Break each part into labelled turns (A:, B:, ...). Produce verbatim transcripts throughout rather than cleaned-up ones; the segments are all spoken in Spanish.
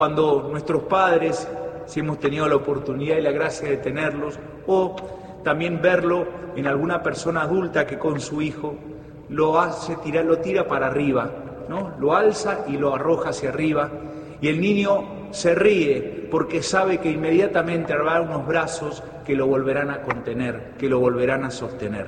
A: Cuando nuestros padres, si hemos tenido la oportunidad y la gracia de tenerlos, o también verlo en alguna persona adulta que con su hijo lo hace tirar, lo tira para arriba, ¿no? Lo alza y lo arroja hacia arriba, y el niño se ríe porque sabe que inmediatamente habrá unos brazos que lo volverán a contener, que lo volverán a sostener.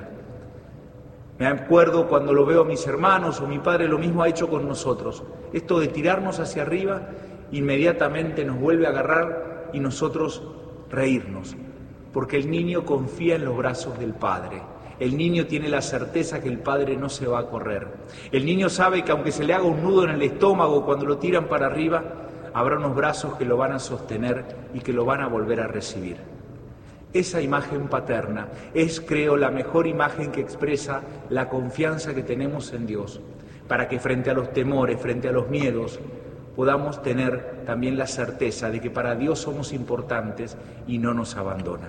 A: Me acuerdo cuando lo veo a mis hermanos o mi padre, lo mismo ha hecho con nosotros. Esto de tirarnos hacia arriba, inmediatamente nos vuelve a agarrar y nosotros reírnos, porque el niño confía en los brazos del Padre. El niño tiene la certeza que el Padre no se va a correr. El niño sabe que aunque se le haga un nudo en el estómago cuando lo tiran para arriba, habrá unos brazos que lo van a sostener y que lo van a volver a recibir. Esa imagen paterna es, creo, la mejor imagen que expresa la confianza que tenemos en Dios, para que frente a los temores, frente a los miedos, podamos tener también la certeza de que para Dios somos importantes y no nos abandona.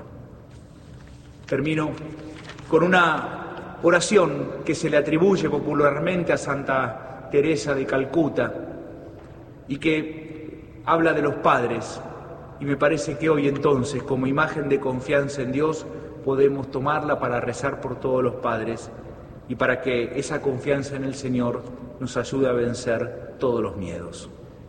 A: Termino con una oración que se le atribuye popularmente a Santa Teresa de Calcuta y que habla de los padres, y me parece que hoy entonces, como imagen de confianza en Dios, podemos tomarla para rezar por todos los padres y para que esa confianza en el Señor nos ayude a vencer todos los miedos.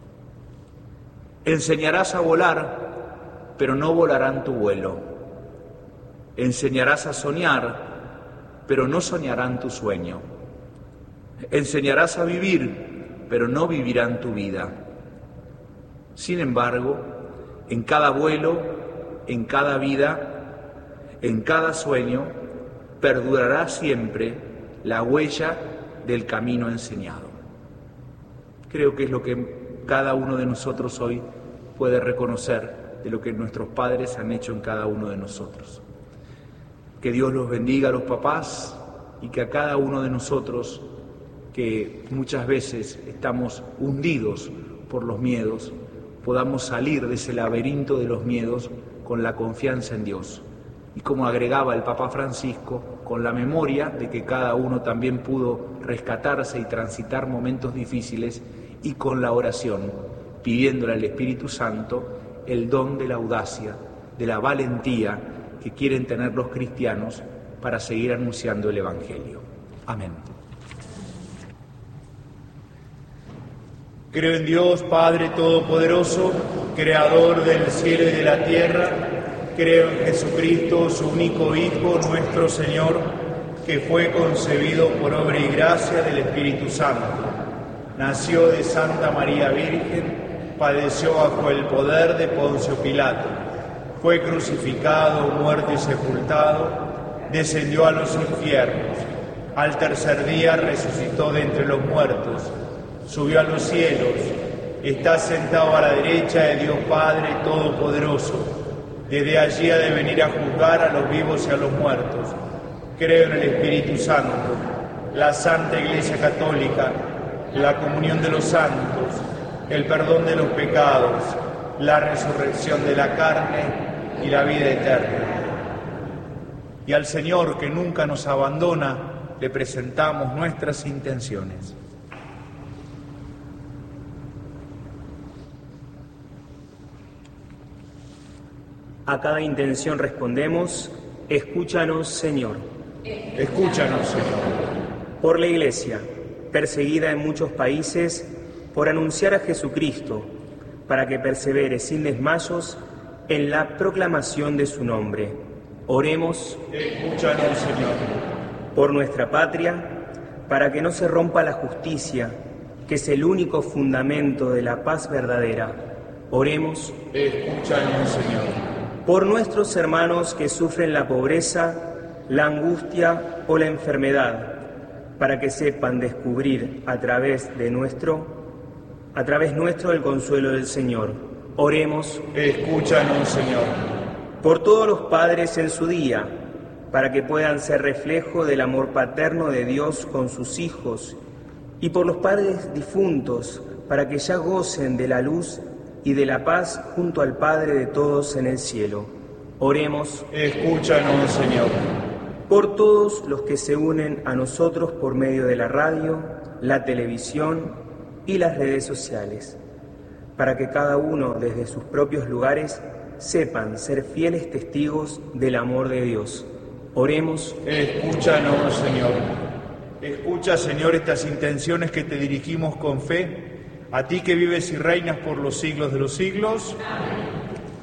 A: Enseñarás a volar, pero no volarán tu vuelo. Enseñarás a soñar, pero no soñarán tu sueño. Enseñarás a vivir, pero no vivirán tu vida. Sin embargo, en cada vuelo, en cada vida, en cada sueño, perdurará siempre la huella del camino enseñado. Creo que es lo que cada uno de nosotros hoy puede reconocer de lo que nuestros padres han hecho en cada uno de nosotros. Que Dios los bendiga a los papás y que a cada uno de nosotros, que muchas veces estamos hundidos por los miedos, podamos salir de ese laberinto de los miedos con la confianza en Dios. Y como agregaba el Papa Francisco, con la memoria de que cada uno también pudo rescatarse y transitar momentos difíciles, y con la oración, pidiéndole al Espíritu Santo el don de la audacia, de la valentía que quieren tener los cristianos para seguir anunciando el Evangelio. Amén. Creo en Dios, Padre Todopoderoso, Creador del cielo y de la tierra. Creo en Jesucristo, su único Hijo, nuestro Señor, que fue concebido por obra y gracia del Espíritu Santo. Nació de Santa María Virgen, padeció bajo el poder de Poncio Pilato, fue crucificado, muerto y sepultado, descendió a los infiernos, al tercer día resucitó de entre los muertos, subió a los cielos, está sentado a la derecha de Dios Padre Todopoderoso, desde allí ha de venir a juzgar a los vivos y a los muertos. Creo en el Espíritu Santo, la Santa Iglesia Católica, la comunión de los santos, el perdón de los pecados, la resurrección de la carne y la vida eterna. Y al Señor, que nunca nos abandona, le presentamos nuestras intenciones.
B: A cada intención respondemos: escúchanos, Señor.
A: Escúchanos, Señor.
B: Por la Iglesia, perseguida en muchos países por anunciar a Jesucristo, para que persevere sin desmayos en la proclamación de su nombre. Oremos.
A: Escúchanos, Señor.
B: Por nuestra patria, para que no se rompa la justicia, que es el único fundamento de la paz verdadera. Oremos.
A: Escúchanos, Señor.
B: Por nuestros hermanos que sufren la pobreza, la angustia o la enfermedad, para que sepan descubrir a través de nuestro, a través nuestro el consuelo del Señor. Oremos.
A: Escúchanos, Señor.
B: Por todos los padres en su día, para que puedan ser reflejo del amor paterno de Dios con sus hijos, y por los padres difuntos, para que ya gocen de la luz y de la paz junto al Padre de todos en el cielo. Oremos.
A: Escúchanos, Señor.
B: Por todos los que se unen a nosotros por medio de la radio, la televisión y las redes sociales, para que cada uno desde sus propios lugares sepan ser fieles testigos del amor de Dios. Oremos.
A: Escúchanos, Señor. Escucha, Señor, estas intenciones que te dirigimos con fe, a ti que vives y reinas por los siglos de los siglos. Amén.